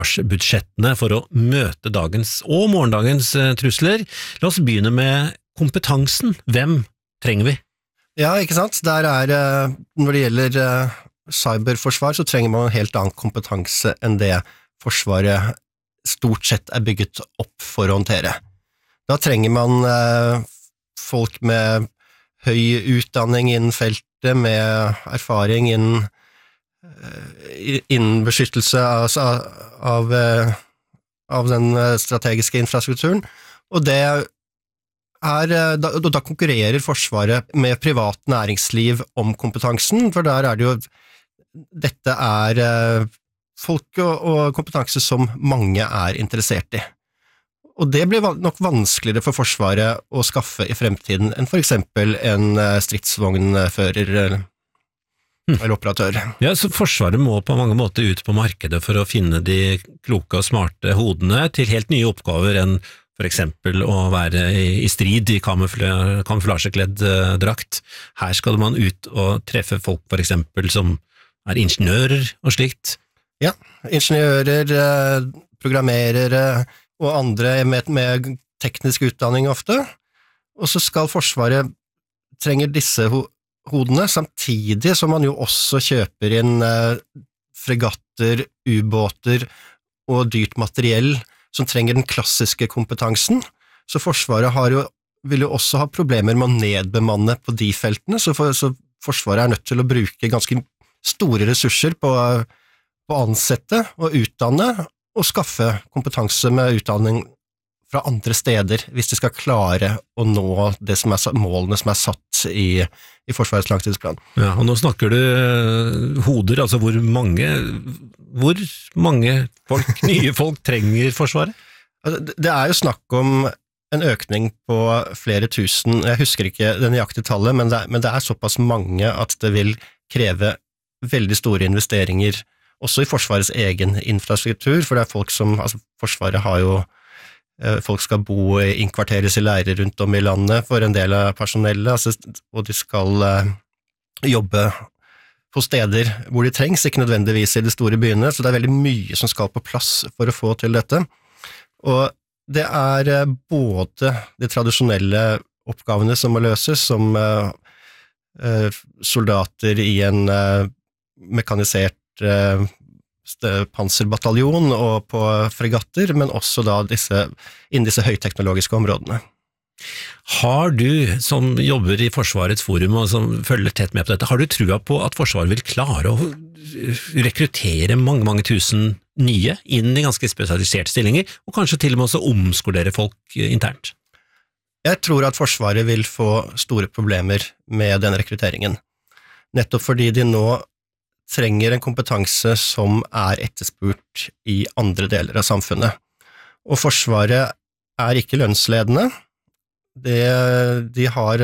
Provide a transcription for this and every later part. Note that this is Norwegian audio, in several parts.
forsvarsbudsjettene for å møte dagens og morgendagens trusler. La oss begynne med kompetansen. Hvem trenger vi? Ja, ikke sant? Når det gjelder cyberforsvar, så trenger man en helt annen kompetanse enn det Forsvaret stort sett er bygget opp for å håndtere. Da trenger man folk med høy utdanning innen feltet, med erfaring innen beskyttelse av den strategiske infrastrukturen, og da konkurrerer Forsvaret med privat næringsliv om kompetansen, for der er det jo dette er folk og kompetanse som mange er interessert i. Og det blir nok vanskeligere for Forsvaret å skaffe i fremtiden enn for eksempel en stridsvognfører eller operatør. Ja, så Forsvaret må på mange måter ut på markedet for å finne de kloke og smarte hodene til helt nye oppgaver enn for eksempel å være i strid i kamuflasjekledd drakt. Her skal man ut og treffe folk for eksempel som er ingeniører og slikt. Ja, ingeniører, programmerere og andre med teknisk utdanning ofte. Og så skal Forsvaret trenger disse hodene, samtidig som man jo også kjøper inn fregatter, ubåter og dyrt materiell som trenger den klassiske kompetansen. Så Forsvaret vil jo også ha problemer med å nedbemanne på de feltene, så Forsvaret er nødt til å bruke ganske store ressurser på å ansette og utdanne og skaffe kompetanse med utdanning fra andre steder hvis de skal klare å nå målene som er satt i Forsvarets langtidsplan. Ja, og nå snakker du hoder, altså hvor mange nye folk trenger Forsvaret? Det er jo snakk om en økning på flere tusen, jeg husker ikke det nøyaktige tallet, men det er såpass mange at det vil kreve veldig store investeringer også i Forsvarets egen infrastruktur, for det er folk Forsvaret har jo folk skal innkvarteres i leirer rundt om i landet for en del av personellet, og de skal jobbe på steder hvor de trengs, ikke nødvendigvis i de store byene, så det er veldig mye som skal på plass for å få til dette. Og det er både de tradisjonelle oppgavene som må løses, som soldater i en mekanisert panserbataljon og på fregatter, men også da innen disse høyteknologiske områdene. Har du, som jobber i Forsvarets forum og som følger tett med på dette, har du trua på at Forsvaret vil klare å rekruttere mange tusen nye inn i ganske spesialiserte stillinger, og kanskje til og med også omskolere folk internt? Jeg tror at Forsvaret vil få store problemer med den rekrutteringen, nettopp fordi de nå trenger en kompetanse som er etterspurt i andre deler av samfunnet. Og Forsvaret er ikke lønnsledende. De har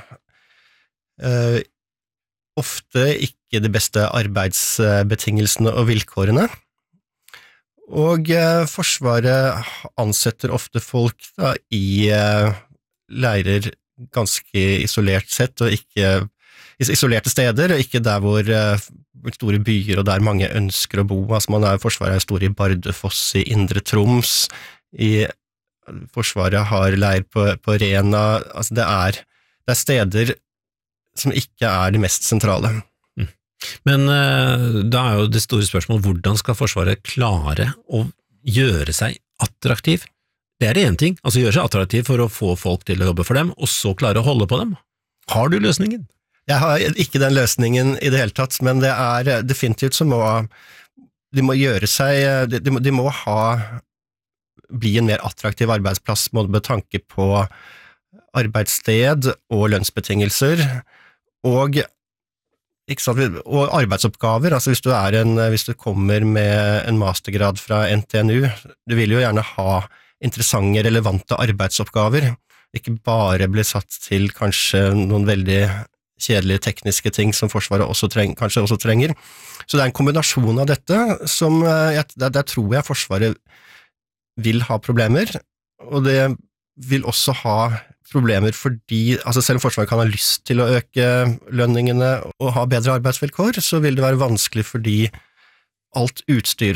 ofte ikke de beste arbeidsbetingelsene og vilkårene. Og Forsvaret ansetter ofte folk i leirer ganske isolert sett, og ikke isolerte steder, og ikke der hvor store byer og der mange ønsker å bo. Forsvaret er stor i Bardufoss, i Indre Troms, Forsvaret har leir på Rena, det er steder som ikke er de mest sentrale. Men da er jo det store spørsmålet, hvordan skal Forsvaret klare å gjøre seg attraktiv? Det er en ting, gjøre seg attraktiv for å få folk til å jobbe for dem, og så klare å holde på dem. Har du løsningen? Jeg har ikke den løsningen i det hele tatt, men det er definitivt så de må gjøre seg, de må bli en mer attraktiv arbeidsplass, både med tanke på arbeidssted og lønnsbetingelser, og arbeidsoppgaver. Hvis du kommer med en mastergrad fra NTNU, du vil jo gjerne ha interessante, relevante arbeidsoppgaver, ikke bare bli satt til kanskje noen veldig kjedelige tekniske ting som Forsvaret kanskje også trenger. Så det er en kombinasjon av dette som der tror jeg Forsvaret vil ha problemer, og det vil også ha problemer fordi, selv om Forsvaret kan ha lyst til å øke lønningene og ha bedre arbeidsvilkår, så vil det være vanskelig fordi alt utstyret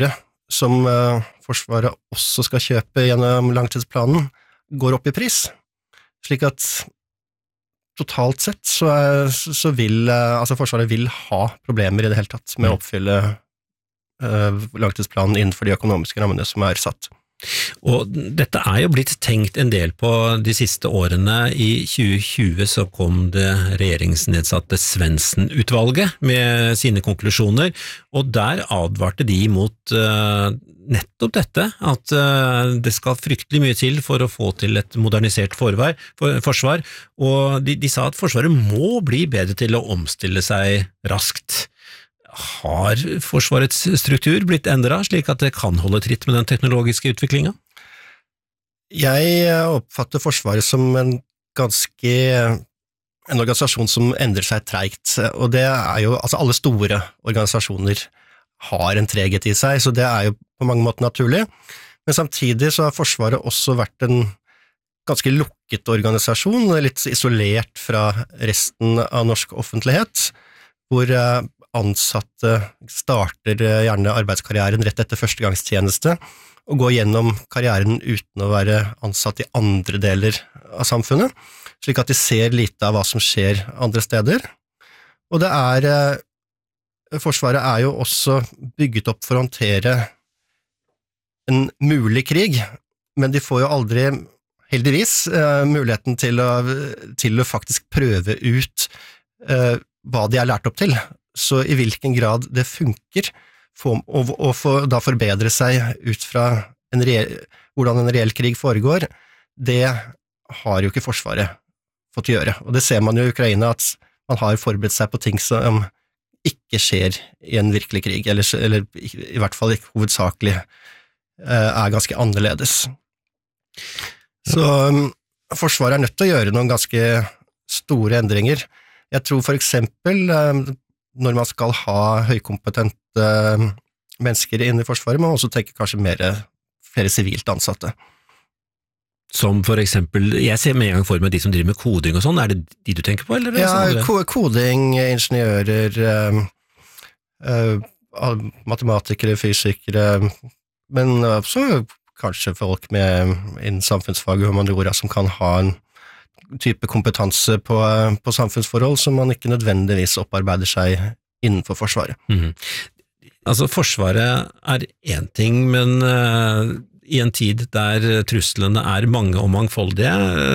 som Forsvaret også skal kjøpe gjennom langtidsplanen, går opp i pris, slik at totalt sett så vil Forsvaret vil ha problemer i det hele tatt med å oppfylle langtidsplanen innenfor de økonomiske rammene som satt. Og dette jo blitt tenkt en del på de siste årene. I 2020 så kom det regjeringsnedsatte Svendsen-utvalget med sine konklusjoner, og der advarte de mot nettopp dette, at det skal fryktelig mye til for å få til et modernisert forsvar, og de sa at Forsvaret må bli bedre til å omstille seg raskt. Har Forsvarets struktur blitt endret slik at det kan holde tritt med den teknologiske utviklingen? Jeg oppfatter Forsvaret som en organisasjon som endrer seg treigt, og det jo, alle store organisasjoner har en treghet i seg, så det jo på mange måter naturlig, men samtidig så har Forsvaret også vært en ganske lukket organisasjon, litt isolert fra resten av norsk offentlighet, hvor ansatte starter gjerne arbeidskarrieren rett etter førstegangstjeneste og går gjennom karrieren uten å være ansatt i andre deler av samfunnet, slik at de ser lite av hva som skjer andre steder. Og Forsvaret jo også bygget opp for å håndtere en mulig krig, men de får jo aldri, heldigvis, muligheten til å faktisk prøve ut hva de lært opp til. Så i hvilken grad det funker, og da forbedre seg ut fra hvordan en reell krig foregår, det har jo ikke Forsvaret fått gjøre. Og det ser man jo i Ukraina, at man har forberedt seg på ting som ikke skjer i en virkelig krig, eller i hvert fall ikke hovedsakelig ganske annerledes. Så Forsvaret nødt til å gjøre noen ganske store endringer. Jeg tror for eksempel når man skal ha høykompetente mennesker inne i Forsvaret, må man også tenke kanskje flere sivilt ansatte. Som for eksempel, jeg ser med en gang for meg de som driver med koding og sånn, det de du tenker på, eller? Ja, koding, ingeniører, matematikere, fysikere, men også kanskje folk innen samfunnsfag og humaniora som kan ha en type kompetanse på samfunnsforhold som man ikke nødvendigvis opparbeider seg innenfor Forsvaret. Forsvaret en ting, men i en tid der truslene mange og mangfoldige,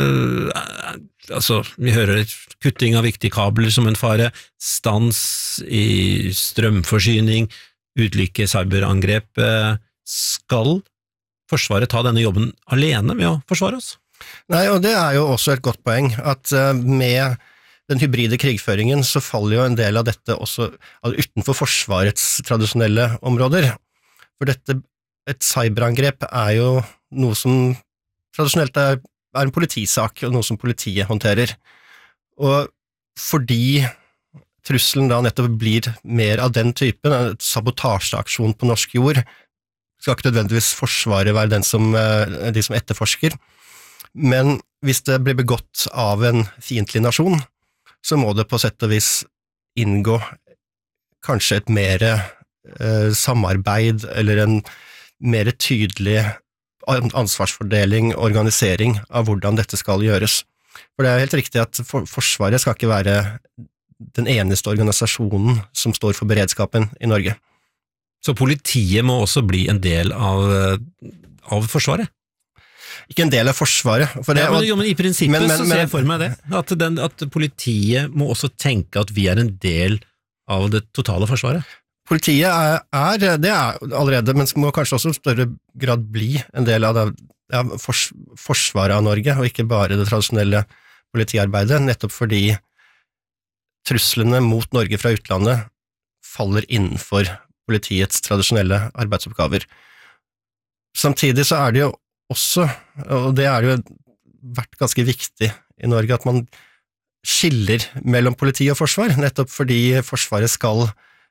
vi hører kutting av viktige kabler som en fare, stans i strømforsyning, ulykke, cyberangrep. Skal Forsvaret ta denne jobben alene med å forsvare oss? Nei, og det jo også et godt poeng, at med den hybride krigføringen så faller jo en del av dette også utenfor Forsvarets tradisjonelle områder. For et cyberangrep jo noe som tradisjonelt en politisak, og noe som politiet håndterer. Og fordi trusselen da nettopp blir mer av den typen, en sabotasjeaksjon på norsk jord, skal ikke nødvendigvis Forsvaret være de som etterforsker. Men hvis det blir begått av en fiendtlig nasjon, så må det på sett og vis inngå kanskje et mer samarbeid, eller en mer tydelig ansvarsfordeling og organisering av hvordan dette skal gjøres. For det helt riktig at Forsvaret skal ikke være den eneste organisasjonen som står for beredskapen i Norge. Så politiet må også bli en del av Forsvaret? Ikke en del av Forsvaret. Men i prinsippet så ser jeg for meg det, at politiet må også tenke at vi en del av det totale Forsvaret. Politiet det allerede, men må kanskje også i større grad bli en del av forsvaret av Norge, og ikke bare det tradisjonelle politiarbeidet, nettopp fordi truslene mot Norge fra utlandet faller innenfor politiets tradisjonelle arbeidsoppgaver. Samtidig så det jo også, og det jo vært ganske viktig i Norge, at man skiller mellom politi og forsvar, nettopp fordi Forsvaret skal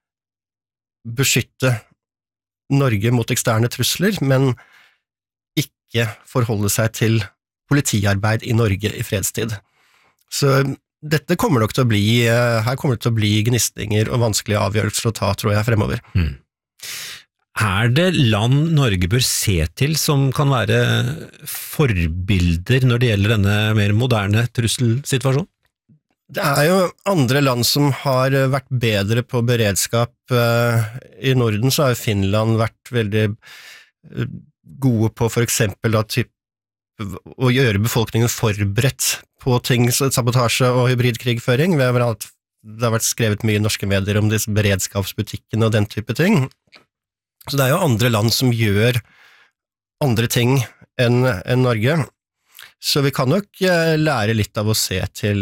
beskytte Norge mot eksterne trusler, men ikke forholde seg til politiarbeid i Norge i fredstid. Så dette kommer nok til å bli, her kommer det til å bli gnistinger og vanskelige avgjørelser å ta, tror jeg, fremover. Det land Norge bør se til som kan være forbilder når det gjelder denne mer moderne trusselsituasjonen? Det jo andre land som har vært bedre på beredskap. I Norden så har Finland vært veldig gode på for eksempel å gjøre befolkningen forberedt på ting, sabotasje og hybridkrigføring. Det har vært skrevet mye i norske medier om disse beredskapsbutikkene og den type ting. Så det jo andre land som gjør andre ting enn Norge. Så vi kan nok lære litt av å se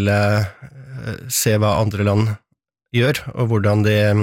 hva andre land gjør, og hvordan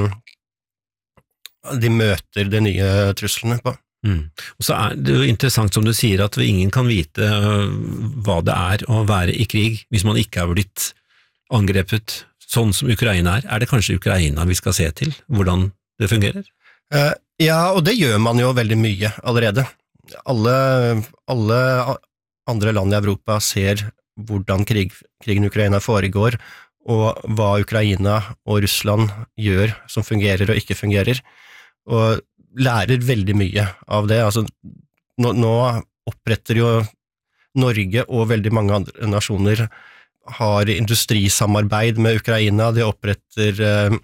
de møter de nye truslene på. Og så det jo interessant som du sier at ingen kan vite hva det å være i krig hvis man ikke har blitt angrepet sånn som Ukraina det kanskje Ukraina vi skal se til, hvordan det fungerer? Ja, og det gjør man jo veldig mye allerede. Alle andre land i Europa ser hvordan krigen i Ukraina foregår, og hva Ukraina og Russland gjør som fungerer og ikke fungerer, og lærer veldig mye av det. Altså, nå oppretter jo Norge og veldig mange andre nasjoner har industrisamarbeid med Ukraina, de oppretter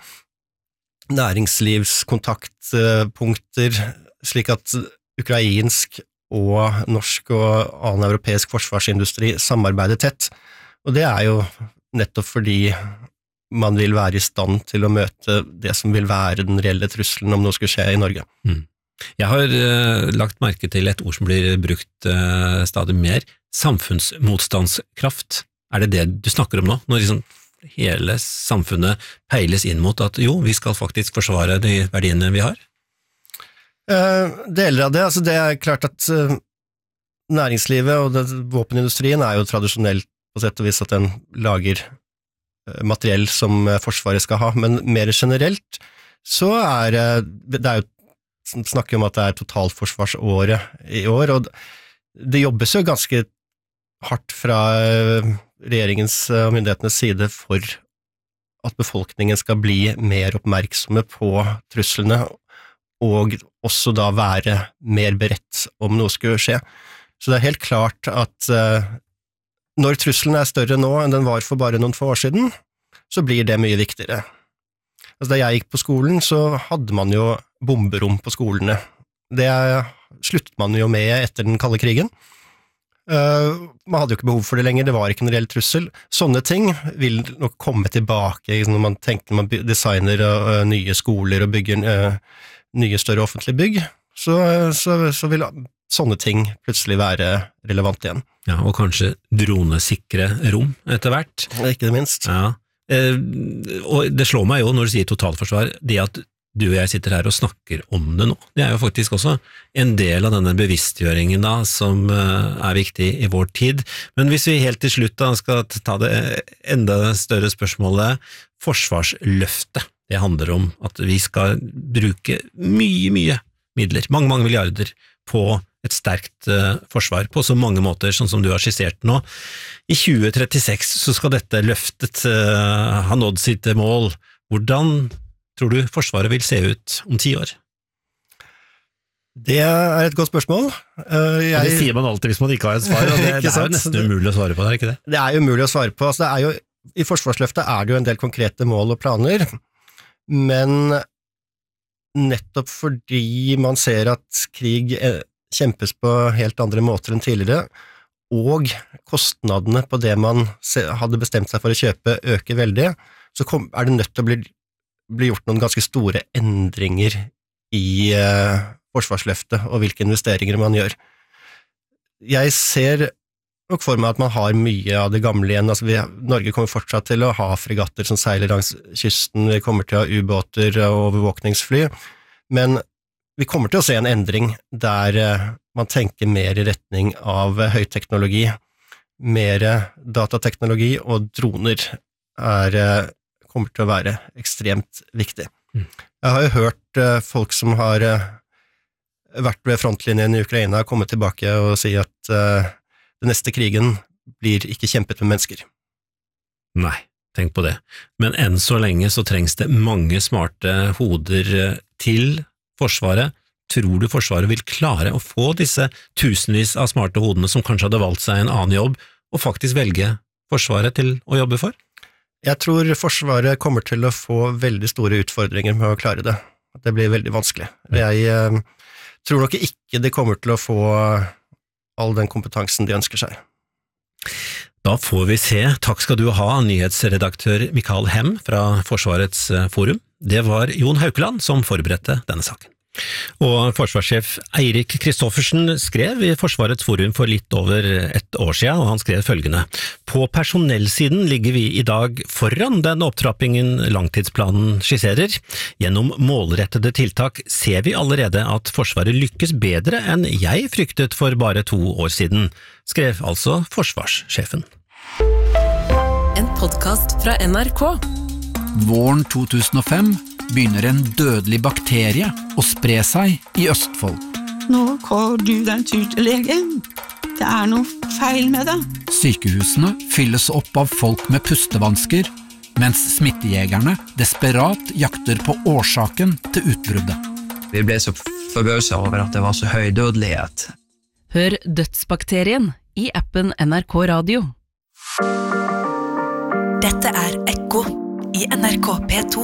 næringslivskontaktpunkter, slik at ukrainsk og norsk og annen europeisk forsvarsindustri samarbeider tett. Og det jo nettopp fordi man vil være i stand til å møte det som vil være den reelle trusselen om noe skulle skje i Norge. Jeg har lagt merke til et ord som blir brukt stadig mer, samfunnsmotstandskraft. Det du snakker om nå, når liksom hele samfunnet peiles inn mot at jo, vi skal faktisk forsvare de verdiene vi har? Deler av det, altså det klart at næringslivet og våpenindustrien jo tradisjonelt på sett og vis at den lager materiell som forsvaret skal ha, men mer generelt så det jo snakker om at det totalforsvarsåret i år, og det jobbes jo ganske hardt fra regjeringens og myndighetenes side for at befolkningen skal bli mer oppmerksomme på truslene, og også da være mer beredt om noe skulle skje. Så det helt klart at når trusselen større nå enn den var for bare noen få år siden, så blir det mye viktigere. Altså, da jeg gikk på skolen, så hadde man jo bomberom på skolene. Det sluttet man jo med etter den kalde krigen. Man hadde jo ikke behov for det lenger, det var ikke en reell trussel. Sånne ting vil nok komme tilbake når man tenker man designer nye skoler og bygger nye større offentlige bygg, så vil sånne ting plutselig være relevant igjen. Ja, og kanskje dronesikre rom etter hvert. Ikke det minst. Ja. Og det slår meg jo når du sier totalforsvar, det at du og jeg sitter her og snakker om det nå, det jo faktisk også en del av denne bevisstgjøringen da, som viktig i vår tid. Men hvis vi helt til slutt da skal ta det enda større spørsmålet, forsvarsløftet, det handler om at vi skal bruke mye midler, mange milliarder på et sterkt forsvar på så mange måter, sånn som du har skissert nå. I 2036 så skal dette løftet ha nådd sitt mål. Hvordan tror du Forsvaret vil se ut om 10 år? Det et godt spørsmål. Det sier man alltid hvis man ikke har et svar, og det jo nesten umulig å svare på, ikke det? Det jo umulig å svare på. Altså, I Forsvarsløftet det jo en del konkrete mål og planer, men nettopp fordi man ser at krig kjempes på helt andre måter enn tidligere, og kostnadene på det man hadde bestemt seg for å kjøpe øker veldig, så det nødt til å bli gjort noen ganske store endringer i forsvarsløftet og hvilke investeringer man gjør. Jeg ser nok for meg at man har mye av det gamle igjen. Altså Norge kommer fortsatt til å ha fregatter som seiler langs kysten, vi kommer til å ha ubåter og overvåkningsfly, men vi kommer til å se en endring der man tenker mer i retning av høyteknologi, mer datateknologi, og droner kommer til å være ekstremt viktig. Jeg har jo hørt folk som har vært ved frontlinjen i Ukraina komme tilbake og si at den neste krigen blir ikke kjempet med mennesker. Nei, tenk på det. Men enn så lenge så trengs det mange smarte hoder til Forsvaret, tror du Forsvaret vil klare å få disse tusenvis av smarte hodene som kanskje hadde valgt seg en annen jobb, og faktisk velge Forsvaret til å jobbe for? Jeg tror Forsvaret kommer til å få veldig store utfordringer med å klare det. At det blir veldig vanskelig. Jeg tror nok ikke de kommer til å få all den kompetansen de ønsker seg. Da får vi se. Takk skal du ha, nyhetsredaktør Mikael Hem fra Forsvarets forum. Det var Jon Haukeland som forberedte denne saken. Og forsvarssjef Eirik Kristoffersen skrev i Forsvarets forum for litt over et år siden, og han skrev følgende: På personellsiden ligger vi i dag foran den opptrappingen langtidsplanen skisserer. Gjennom målrettede tiltak ser vi allerede at Forsvaret lykkes bedre enn jeg fryktet for bare 2 år siden, skrev altså forsvarssjefen. En podcast fra NRK. Våren 2005 begynner en dødelig bakterie å spre seg i Østfold. Nå går du den tur til legen. Det noe feil med det. Sykehusene fylles opp av folk med pustevansker, mens smittejegerne desperat jakter på årsaken til utbruddet. Vi ble så forbauset over at det var så høy dødelighet. Hør Dødsbakterien i appen NRK Radio. Dette Ekko i NRK P2.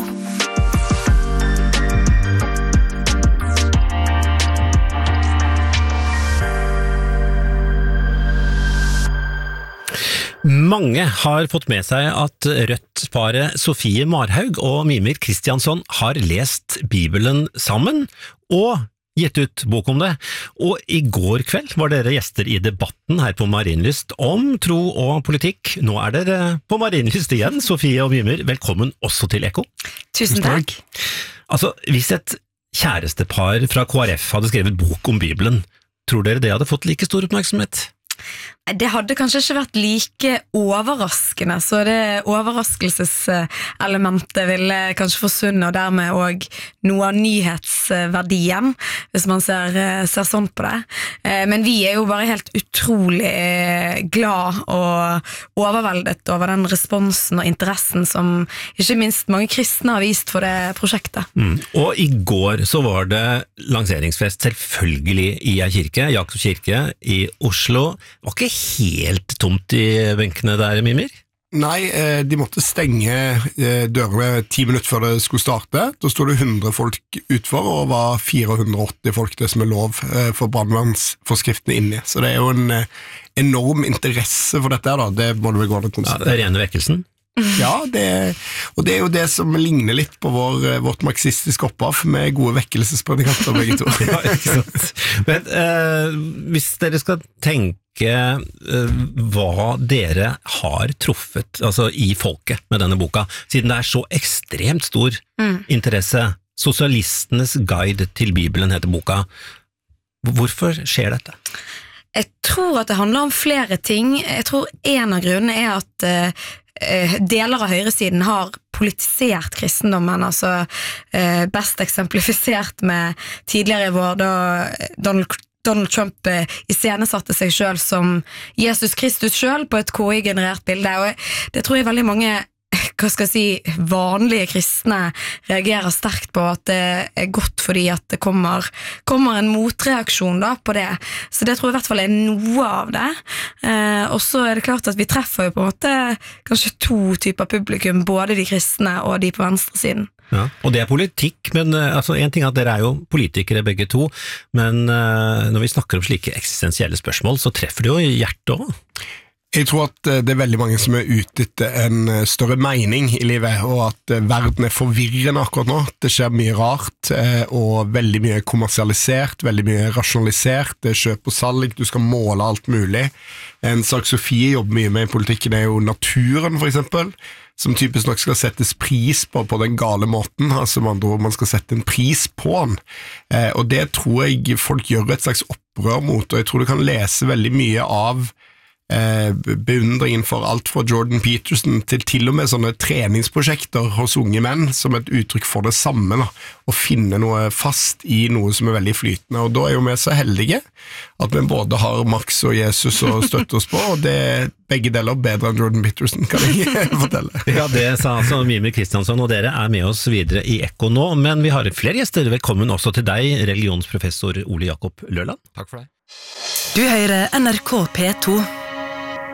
Mange har fått med seg at Rødt-paret Sofie Marhaug og Mimir Kristiansson har lest Bibelen sammen og gitt ut bok om det. Og i går kveld var dere gjester i debatten her på Marienlyst om tro og politikk. Nå dere på Marienlyst igjen, Sofie og Mimir. Velkommen også til Ekko. Tusen takk. Altså, hvis et kjærestepar fra KrF hadde skrevet bok om Bibelen, tror dere det hadde fått like stor oppmerksomhet? Det hadde kanskje ikke vært like overraskende, så det overraskelseselementet ville kanskje forsvunnet, og dermed også noe av nyhetsverdien, hvis man ser sånn på det. Men vi jo bare helt utrolig glad og overveldet over den responsen og interessen som ikke minst mange kristne har vist for det prosjektet. Og i går så var det lanseringsfest selvfølgelig i en kirke, Jakobs kirke i Oslo. Det var ikke helt tomt i benkene der, Mimir? Nei, de måtte stenge dørene 10 minutter før det skulle starte. Da stod det 100 folk utfor, og var 480 folk det som lov for brannmannsforskriftene inni. Så det jo en enorm interesse for dette da, det må du vel gå an å konstatere. Ja, det rene vekkelsen. Ja, og det jo det som ligner litt på vårt marxistiske opphav, med gode vekkelsespredikanter begge to. Ja, ikke sant. Men hvis dere skal tenke hva dere har truffet altså i folket med denne boka, siden det så ekstremt stor interesse. Sosialistenes guide til Bibelen heter boka. Hvorfor skjer dette? Jeg tror at det handler om flere ting. Jeg tror en av grunnene at deler av høyresiden har politisert kristendommen, altså best eksemplifisert med tidligere i vår da Donald Trump iscenesatte seg selv som Jesus Kristus selv på et KI-generert bilde, og det tror jeg veldig mange vanlige kristne reagerer sterkt på, at det godt fordi at det kommer en motreaksjon da på det, så det tror jeg i hvert fall noe av det. Og så det klart at vi treffer jo på en måte kanskje 2 typer publikum, både de kristne og de på venstresiden. Ja, og det politikk, men altså, en ting at dere jo politikere begge to, men når vi snakker om slike eksistensielle spørsmål, så treffer det jo i hjertet også. Jeg tror at det veldig mange som ute etter en større mening i livet, og at verden forvirrende akkurat nå. Det skjer mye rart, og veldig mye kommersialisert, veldig mye rasjonalisert, det kjøp og salg, du skal måle alt mulig. En sak Sofie jobber mye med i politikken jo naturen, for eksempel, som typisk nok skal settes pris på den gale måten, altså med andre ord, man skal sette en pris på den. Og det tror jeg folk gjør et slags opprør mot, og jeg tror du kan lese veldig mye av beundringen for alt fra Jordan Peterson til og med sånne treningsprosjekter hos unge menn som et uttrykk for det samme, da, å finne noe fast i noe som veldig flytende, og da jo vi så heldige at vi både har Max og Jesus å støtte oss på, og det begge deler bedre enn Jordan Peterson, kan jeg fortelle. Ja, det sa altså Mimir Kristiansson, og dere med oss videre i Ekko nå, men vi har flere gjester. Velkommen også til deg, religionsprofessor Ole Jakob Løland. Takk for det. Du hører NRK P2.